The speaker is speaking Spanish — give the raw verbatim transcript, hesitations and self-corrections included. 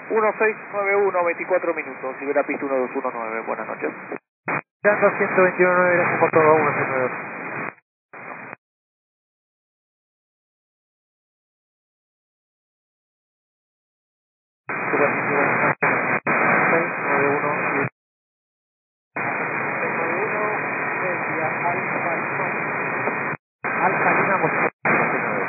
uno seis nueve uno, veinticuatro minutos, Iberapista uno dos uno nueve, buenas noches. Dando ciento veintiuno punto nueve, gracias por todo, uno seis nueve dos. Super,